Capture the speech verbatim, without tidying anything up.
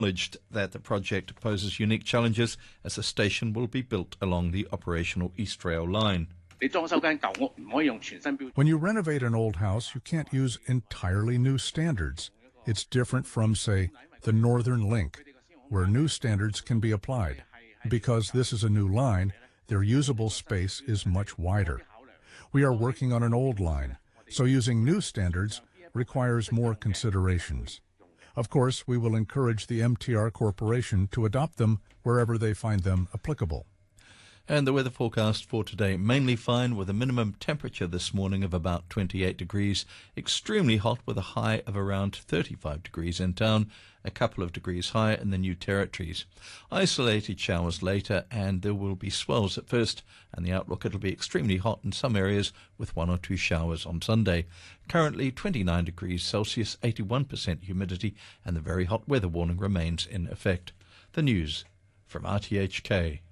acknowledged that the project poses unique challenges as the station will be built along the operational East Rail line. When you renovate an old house, you can't use entirely new standards. It's different from, say, the Northern Link, where new standards can be applied. Because this is a new line, their usable space is much wider. We are working on an old line, so using new standards requires more considerations. Of course, we will encourage the M T R Corporation to adopt them wherever they find them applicable. And the weather forecast for today, mainly fine with a minimum temperature this morning of about twenty-eight degrees, extremely hot with a high of around thirty-five degrees in town, a couple of degrees higher in the New Territories. Isolated showers later, and there will be swells at first, and the outlook it'll be extremely hot in some areas with one or two showers on Sunday. Currently twenty-nine degrees Celsius, eighty-one percent humidity, and the very hot weather warning remains in effect. The news from R T H K.